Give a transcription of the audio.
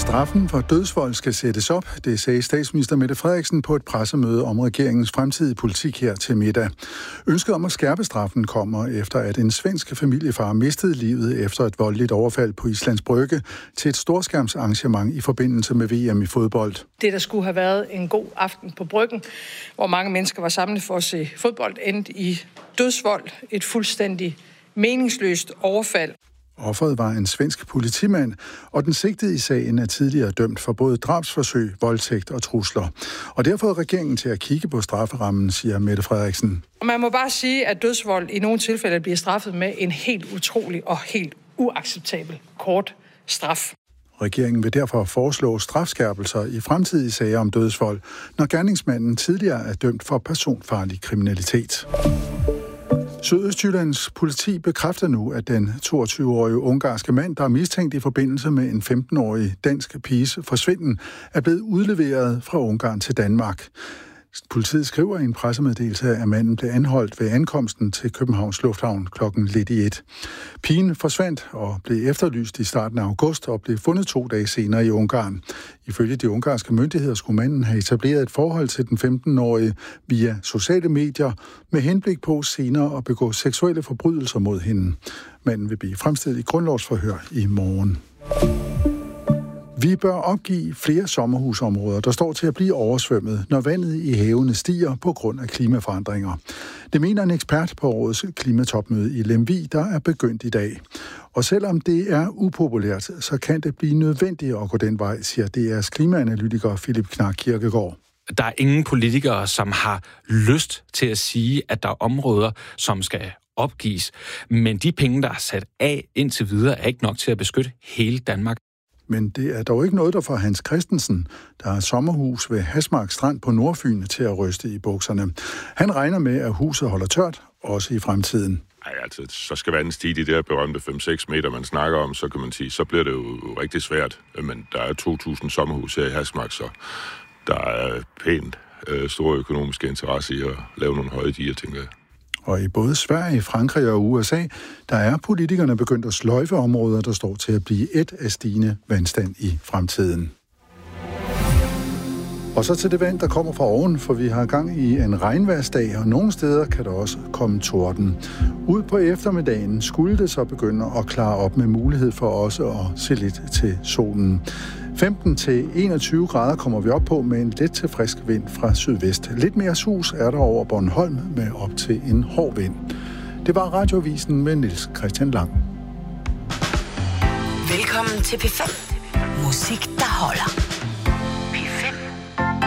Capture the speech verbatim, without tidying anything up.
Straffen for dødsvold skal sættes op, det sagde statsminister Mette Frederiksen på et pressemøde om regeringens fremtidige politik her til middag. Ønsket om at skærpe straffen kommer efter, at en svensk familiefar mistede livet efter et voldeligt overfald på Islands Brygge til et storskærmsarrangement i forbindelse med V M i fodbold. Det, der skulle have været en god aften på Bryggen, hvor mange mennesker var samlet for at se fodbold, endte i dødsvold, et fuldstændig meningsløst overfald. Offeret var en svensk politimand, og den sigtede i sagen er tidligere dømt for både drabsforsøg, voldtægt og trusler. Og det har fået regeringen til at kigge på strafferammen, siger Mette Frederiksen. Man må bare sige, at dødsvold i nogle tilfælde bliver straffet med en helt utrolig og helt uacceptabel kort straf. Regeringen vil derfor foreslå strafskærpelser i fremtidige sager om dødsvold, når gerningsmanden tidligere er dømt for personfarlig kriminalitet. Sydøstjyllands politi bekræfter nu, at den toogtyve-årige ungarske mand, der er mistænkt i forbindelse med en femten-årig dansk piges forsvinden, er blevet udleveret fra Ungarn til Danmark. Politiet skriver i en pressemeddelelse, at manden blev anholdt ved ankomsten til Københavns Lufthavn klokken lidt i et. Pigen forsvandt og blev efterlyst i starten af august og blev fundet to dage senere i Ungarn. Ifølge de ungarske myndigheder skulle manden have etableret et forhold til den femten-årige via sociale medier med henblik på senere at begå seksuelle forbrydelser mod hende. Manden vil blive fremstillet i grundlovsforhør i morgen. Vi bør opgive flere sommerhusområder, der står til at blive oversvømmet, når vandet i havene stiger på grund af klimaforandringer. Det mener en ekspert på årets klimatopmøde i Lemvig, der er begyndt i dag. Og selvom det er upopulært, så kan det blive nødvendigt at gå den vej, siger D R's klimaanalytiker Philip Knark Kirkegaard. Der er ingen politikere, som har lyst til at sige, at der er områder, som skal opgives. Men de penge, der er sat af indtil videre, er ikke nok til at beskytte hele Danmark. Men det er dog ikke noget, der får Hans Christensen, der har sommerhus ved Hasmark Strand på Nordfyn, til at ryste i bukserne. Han regner med, at huset holder tørt, også i fremtiden. Ej, altså, så skal vandet stige de der berømte fem seks meter, man snakker om, så kan man sige, så bliver det jo rigtig svært. Men der er to tusind sommerhus her i Hasmark, så der er pænt øh, store økonomiske interesse i at lave nogle høje diger, tænker jeg. Og i både Sverige, Frankrig og U S A, der er politikerne begyndt at sløjfe områder, der står til at blive et af stigende vandstand i fremtiden. Og så til det vand, der kommer fra oven, for vi har gang i en regnværsdag, og nogle steder kan der også komme torden. Ud på eftermiddagen skulle det så begynde at klare op med mulighed for også at se lidt til solen. femten til enogtyve grader kommer vi op på med en let til frisk vind fra sydvest. Lidt mere sus er der over Bornholm med op til en hård vind. Det var Radioavisen med Niels Christian Lang. Velkommen til P fem. Musik, der holder.